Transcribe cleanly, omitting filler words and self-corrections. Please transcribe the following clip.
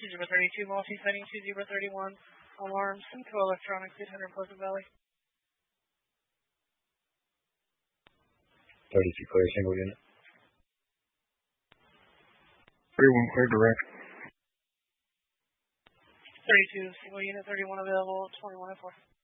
2032, multi-setting 2031, alarms, Simcoe Electronics, 800 Pleasant Valley. 32 clear, single unit. 31 clear, direct. 32, single unit, 31 available, 21 at 4.